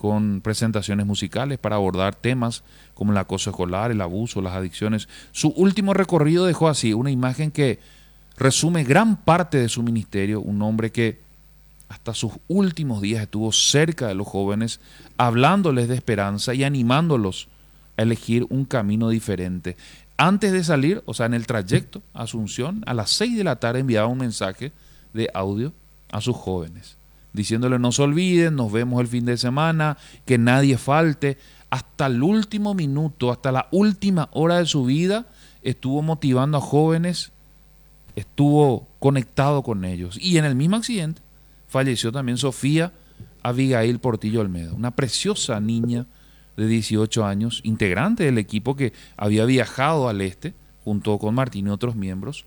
con presentaciones musicales para abordar temas como el acoso escolar, el abuso, las adicciones. Su último recorrido dejó así una imagen que resume gran parte de su ministerio, un hombre que hasta sus últimos días estuvo cerca de los jóvenes, hablándoles de esperanza y animándolos a elegir un camino diferente. Antes de salir, o sea, en el trayecto a Asunción, a las 6 de la tarde enviaba un mensaje de audio a sus jóvenes, diciéndole no se olviden, nos vemos el fin de semana, que nadie falte. Hasta el último minuto, hasta la última hora de su vida, estuvo motivando a jóvenes, estuvo conectado con ellos. Y en el mismo accidente falleció también Sofía Abigail Portillo Olmedo, una preciosa niña de 18 años, integrante del equipo que había viajado al este junto con Martín y otros miembros,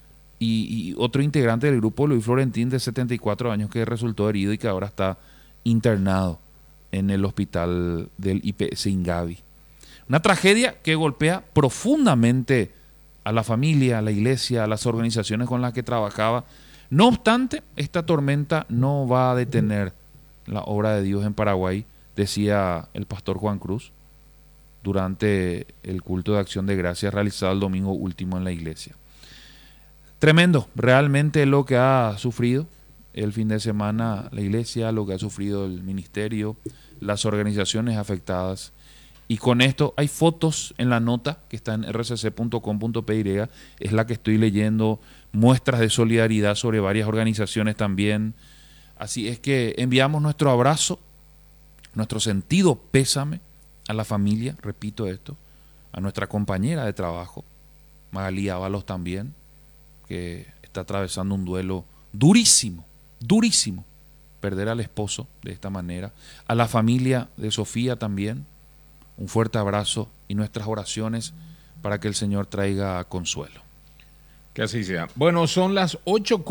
y otro integrante del grupo, Luis Florentín, de 74 años, que resultó herido y que ahora está internado en el hospital del IPS Ingavi. Una tragedia que golpea profundamente a la familia, a la iglesia, a las organizaciones con las que trabajaba. No obstante, esta tormenta no va a detener la obra de Dios en Paraguay, decía el pastor Juan Cruz durante el culto de acción de gracias realizado el domingo último en la iglesia. Tremendo, realmente lo que ha sufrido el fin de semana la iglesia, lo que ha sufrido el ministerio, las organizaciones afectadas. Y con esto hay fotos en la nota que está en rcc.com.py, es la que estoy leyendo, muestras de solidaridad sobre varias organizaciones también. Así es que enviamos nuestro abrazo, nuestro sentido pésame a la familia, repito esto, a nuestra compañera de trabajo, Magalí Ábalos también, que está atravesando un duelo durísimo, durísimo, perder al esposo de esta manera, a la familia de Sofía también, un fuerte abrazo y nuestras oraciones para que el Señor traiga consuelo. Que así sea. Bueno, son las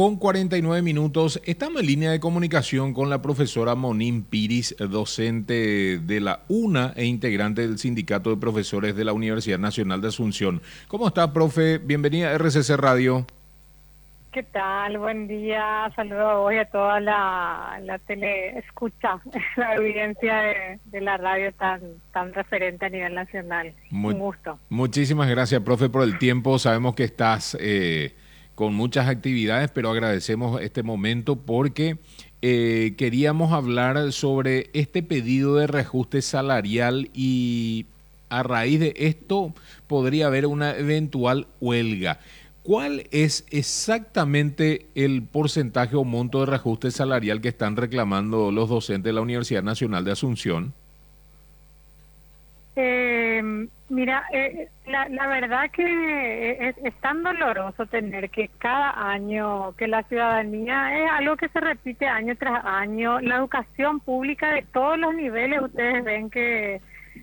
8:49. Estamos en línea de comunicación con la profesora Monín Piris, docente de la UNA e integrante del Sindicato de Profesores de la Universidad Nacional de Asunción. ¿Cómo está, profe? Bienvenida a RCC Radio. ¿Qué tal? Buen día. Saludos a vos y a toda la tele escucha, la audiencia de la radio tan referente a nivel nacional. Un gusto. Muchísimas gracias, profe, por el tiempo. Sabemos que estás con muchas actividades, pero agradecemos este momento porque queríamos hablar sobre este pedido de reajuste salarial y a raíz de esto podría haber una eventual huelga. ¿Cuál es exactamente el porcentaje o monto de reajuste salarial que están reclamando los docentes de la Universidad Nacional de Asunción? Mira, la verdad que es tan doloroso tener que cada año, que la ciudadanía es algo que se repite año tras año, la educación pública de todos los niveles, ustedes ven que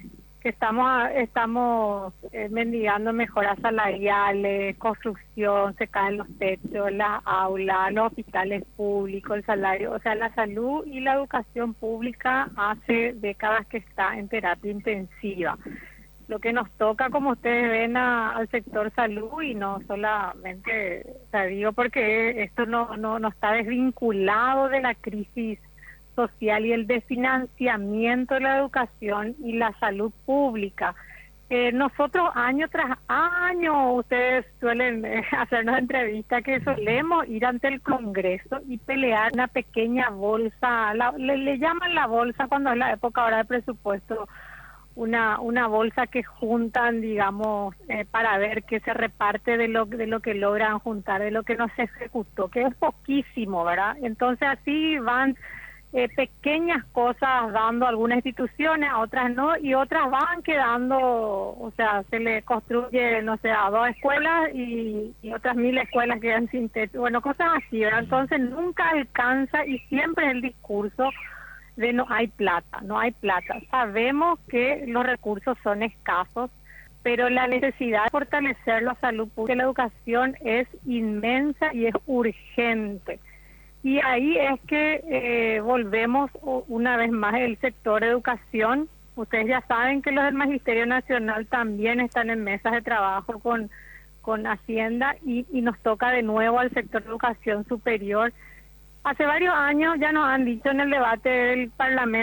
estamos mendigando mejoras salariales, construcción, se caen los techos, las aulas, los hospitales públicos, el salario, o sea, la salud y la educación pública hace décadas que está en terapia intensiva. Lo que nos toca, como ustedes ven, al sector salud, y no solamente, o sea, digo porque esto no está desvinculado de la crisis social y el desfinanciamiento de la educación y la salud pública. Nosotros año tras año, ustedes suelen hacernos entrevistas que solemos ir ante el Congreso y pelear una pequeña bolsa, le llaman la bolsa cuando es la época ahora de presupuesto, una bolsa que juntan, digamos, para ver qué se reparte de lo que logran juntar, de lo que no se ejecutó, que es poquísimo, ¿verdad? Entonces así van pequeñas cosas dando a algunas instituciones, a otras no, y otras van quedando, o sea, se le construye, no sé, a 2 escuelas y otras 1000 escuelas quedan sin techo, bueno, cosas así, ¿verdad? Entonces nunca alcanza y siempre el discurso de no hay plata, no hay plata. Sabemos que los recursos son escasos, pero la necesidad de fortalecer la salud pública y la educación es inmensa y es urgente. Y ahí es que volvemos una vez más el sector educación. Ustedes ya saben que los del Magisterio Nacional también están en mesas de trabajo con Hacienda y nos toca de nuevo al sector educación superior. Hace varios años ya nos han dicho en el debate del Parlamento